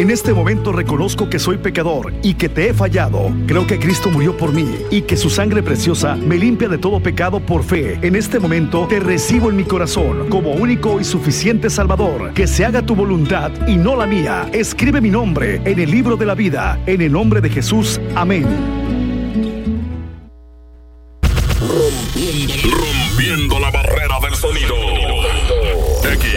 En este momento reconozco que soy pecador y que te he fallado. Creo que Cristo murió por mí y que su sangre preciosa me limpia de todo pecado por fe. En este momento te recibo en mi corazón como único y suficiente Salvador. Que se haga tu voluntad y no la mía. Escribe mi nombre en el libro de la vida. En el nombre de Jesús. Amén.